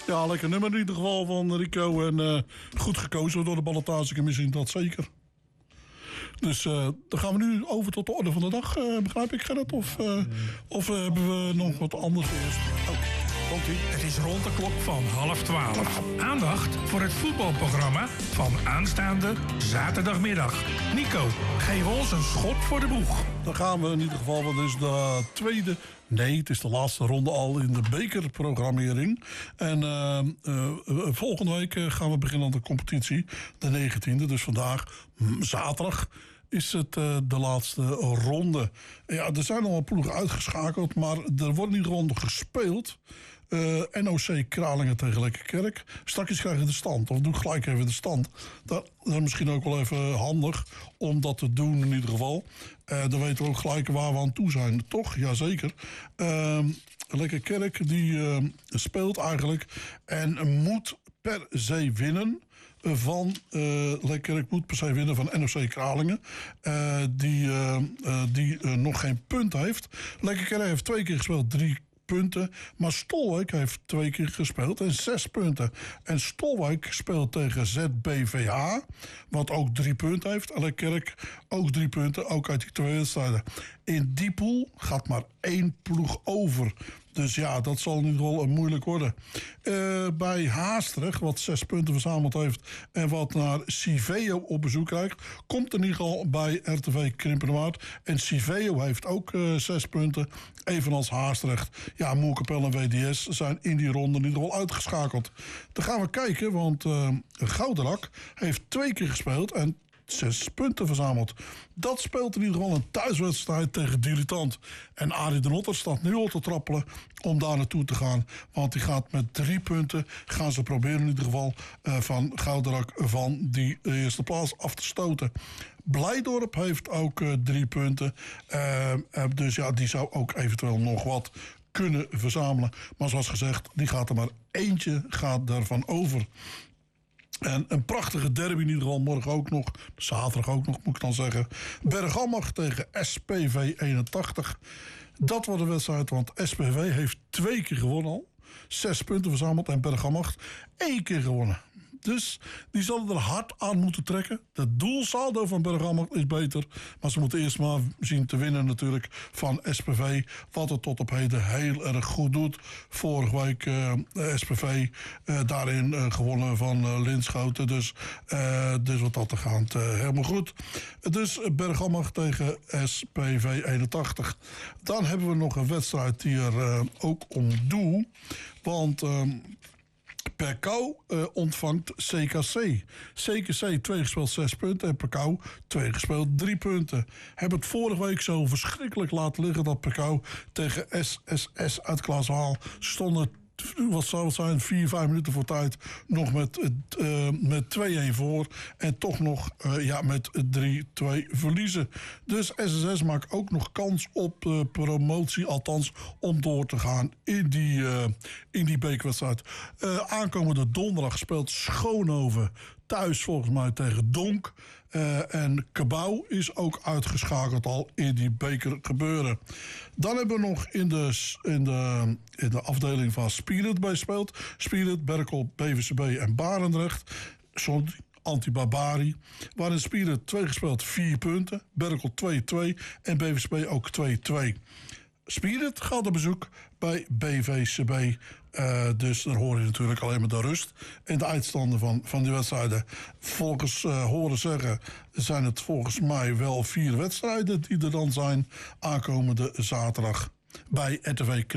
Ja, lekker nummer in ieder geval van Rico. En goed gekozen door de ballotagecommissie, dat zeker. Dus dan gaan we nu over tot de orde van de dag, begrijp ik, Gerrit? Of hebben we nog wat anders eerst? Oh, komt-ie. Het is rond de klok van 11:30. Aandacht voor het voetbalprogramma van aanstaande zaterdagmiddag. Nico, geef ons een schop voor de boeg. Dan gaan we in ieder geval, want het is de tweede... Nee, het is de laatste ronde al in de bekerprogrammering. En volgende week gaan we beginnen aan de competitie. De 19e, dus vandaag, zaterdag, is het de laatste ronde. Ja, er zijn al wat ploegen uitgeschakeld, maar er wordt niet ronde gespeeld. NOC Kralingen tegen Lekkerkerk. Straks krijgen we de stand, of doe ik gelijk even de stand. Dat is misschien ook wel even handig om dat te doen in ieder geval. Dan weten we ook gelijk waar we aan toe zijn. Toch? Jazeker. Lekkerkerk die speelt eigenlijk en moet per se winnen van Lekkerkerk moet per se winnen van NOC Kralingen. Die nog geen punt heeft. Lekkerkerk heeft 2 keer gespeeld, 3 punten. Maar Stolwijk heeft 2 keer gespeeld en 6 punten. En Stolwijk speelt tegen ZBVH, wat ook 3 punten heeft. En Lekkerkerk ook 3 punten, ook uit die 2 wedstrijden. In die pool gaat maar 1 ploeg over. Dus ja, dat zal in ieder geval moeilijk worden. Bij Haastrecht, wat 6 punten verzameld heeft en wat naar Civeo op bezoek krijgt, komt in ieder geval bij RTV Krimpenerwaard. En Civeo heeft ook 6 punten, evenals Haastrecht. Ja, Moerkapelle en WDS zijn in die ronde in ieder geval uitgeschakeld. Dan gaan we kijken, want Gouderak heeft 2 keer gespeeld en 6 punten verzameld. Dat speelt in ieder geval een thuiswedstrijd tegen Dilettant. En Arie de Notter staat nu al te trappelen om daar naartoe te gaan. Want die gaat met 3 punten, gaan ze proberen in ieder geval van Gouderak van die eerste plaats af te stoten. Blijdorp heeft ook 3 punten. Dus ja, die zou ook eventueel nog wat kunnen verzamelen. Maar zoals gezegd, die gaat er maar eentje gaat daarvan over. En een prachtige derby in ieder geval morgen ook nog. Zaterdag ook nog, moet ik dan zeggen. Bergambacht tegen SPV 81. Dat wordt een wedstrijd, want SPV heeft 2 keer gewonnen al. 6 punten verzameld en Bergambacht 1 keer gewonnen. Dus die zullen er hard aan moeten trekken. Het doelsaldo van Bergambacht is beter. Maar ze moeten eerst maar zien te winnen natuurlijk van SPV. Wat het tot op heden heel erg goed doet. Vorige week SPV daarin gewonnen van Linschoten. Dus wat dat te gaat helemaal goed. Dus Bergambacht tegen SPV 81. Dan hebben we nog een wedstrijd die er ook om doet. Want Perkau ontvangt CKC. CKC 2 gespeeld 6 punten en Perkau 2 gespeeld 3 punten. Hebben het vorige week zo verschrikkelijk laten liggen dat Perkau tegen SSS uit Klaaswaal stonden. Wat zou het zijn, 4-5 minuten voor tijd nog met 2-1 voor. En toch nog met 3-2 verliezen. Dus SSS maakt ook nog kans op promotie. Althans, om door te gaan in die bekerwedstrijd. Aankomende donderdag speelt Schoonhoven thuis volgens mij tegen Donk. En Cabau is ook uitgeschakeld al in die beker gebeuren. Dan hebben we nog in de afdeling van Spirit bij speelt. Spirit, Berkel, BVCB en Barendrecht. Anti-Barbari. Waarin Spirit 2 gespeeld 4 punten. Berkel 2-2 en BVCB ook 2-2. Spirit gaat op bezoek bij BVCB. Dus dan hoor je natuurlijk alleen maar de rust en de uitstanden van die wedstrijden. Volgens horen zeggen zijn het volgens mij wel 4 wedstrijden die er dan zijn aankomende zaterdag bij RTV